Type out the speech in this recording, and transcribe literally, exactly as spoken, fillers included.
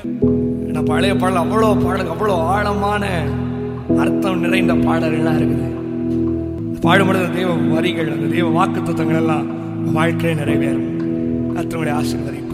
நான் பழைய பாடல் அவ்வளோ பாடல் அவ்வளோ ஆழமான அர்த்தம் நிறைந்த பாடல்கள்லாம் இருக்குது. பாடுபடுற தெய்வ வரிகள், அந்த தெய்வ வாக்கு தத்துவங்கள் எல்லாம் வாழ்க்கையை நிறைவேறும். கர்த்தருடைய ஆசீர்வாதம்.